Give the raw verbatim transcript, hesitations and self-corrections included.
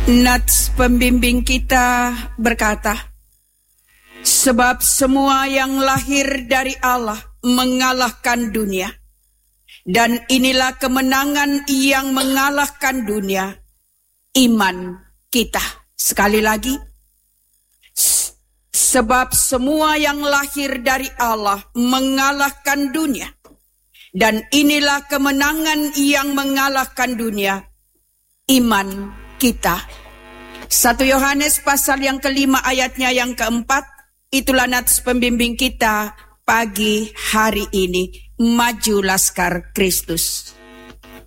Nats pembimbing kita berkata, sebab semua yang lahir dari Allah mengalahkan dunia. Dan inilah kemenangan yang mengalahkan dunia, iman kita. Sekali lagi, sebab semua yang lahir dari Allah mengalahkan dunia. Dan inilah kemenangan yang mengalahkan dunia, iman kita. satu Yohanes pasal yang kelima ayatnya yang keempat, itulah nats pembimbing kita pagi hari ini. Maju Laskar Kristus.